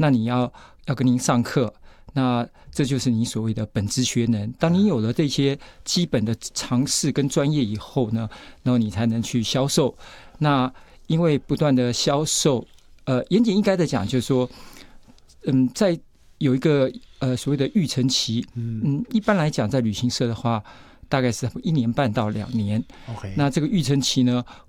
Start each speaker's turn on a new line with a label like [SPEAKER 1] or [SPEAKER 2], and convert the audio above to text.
[SPEAKER 1] 那你要跟您上课，那这就是你所谓的本职学能。当你有了这些基本的常识跟专业以后呢，然后你才能去销售。那因为不断的销售，严谨应该的讲，就是说，在有一个所谓的育成期，一般来讲，在旅行社的话，大概是1年半到2年。
[SPEAKER 2] OK，
[SPEAKER 1] 那这个育成期呢，